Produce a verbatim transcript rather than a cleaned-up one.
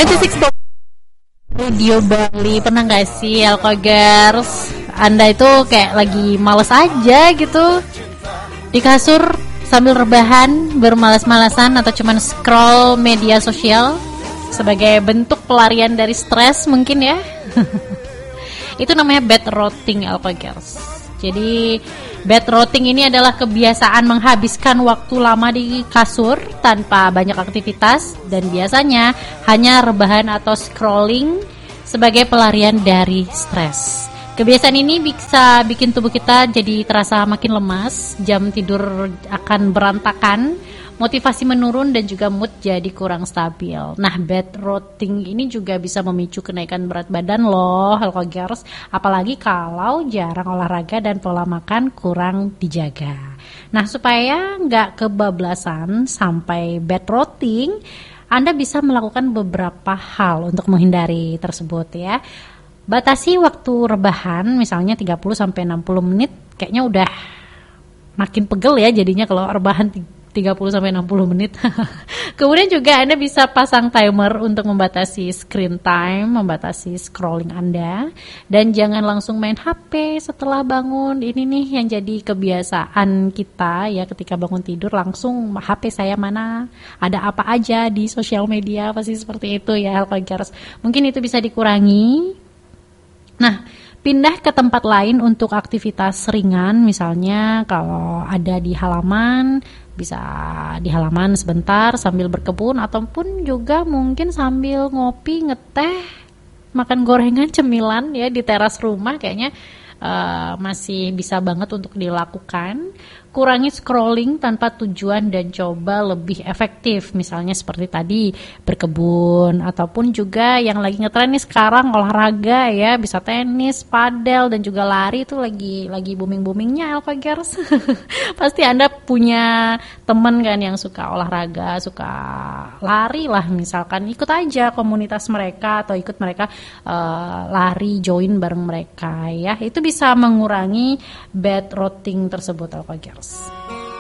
sembilan puluh enam Radio Bali. Pernah gak sih Alkogers, Anda itu kayak lagi males aja gitu di kasur sambil rebahan, bermalas-malasan, atau cuman scroll media sosial sebagai bentuk pelarian dari stres mungkin ya. Itu namanya bed rotting Alkogers. Jadi bed rotting ini adalah kebiasaan menghabiskan waktu lama di kasur tanpa banyak aktivitas, dan biasanya hanya rebahan atau scrolling sebagai pelarian dari stres. Kebiasaan ini bisa bikin tubuh kita jadi terasa makin lemas, jam tidur akan berantakan, motivasi menurun, dan juga mood jadi kurang stabil. Nah, bed rotting ini juga bisa memicu kenaikan berat badan loh, Alkogers. Apalagi kalau jarang olahraga dan pola makan kurang dijaga. Nah, supaya nggak kebablasan sampai bed rotting, Anda bisa melakukan beberapa hal untuk menghindari tersebut ya. Batasi waktu rebahan, misalnya tiga puluh sampai enam puluh menit. Kayaknya udah makin pegel ya jadinya kalau rebahan tiga puluh sampai enam puluh menit. Kemudian juga Anda bisa pasang timer untuk membatasi screen time, membatasi scrolling Anda, dan jangan langsung main H P setelah bangun. Ini nih yang jadi kebiasaan kita ya, ketika bangun tidur langsung H P saya mana, ada apa aja di sosial media, pasti seperti itu ya Alkogers. Mungkin itu bisa dikurangi. Nah, pindah ke tempat lain untuk aktivitas ringan, misalnya kalau ada di halaman, bisa di halaman sebentar sambil berkebun, ataupun juga mungkin sambil ngopi, ngeteh, makan gorengan, cemilan ya di teras rumah, kayaknya uh, masih bisa banget untuk dilakukan. Kurangi scrolling tanpa tujuan dan coba lebih efektif, misalnya seperti tadi berkebun, ataupun juga yang lagi ngetren nih sekarang olahraga ya, bisa tenis, padel, dan juga lari. Itu lagi lagi booming-boomingnya Alkogers. Pasti Anda punya teman kan yang suka olahraga, suka lari lah, misalkan ikut aja komunitas mereka atau ikut mereka uh, lari, join bareng mereka ya. Itu bisa mengurangi bed rotting tersebut Alkogers.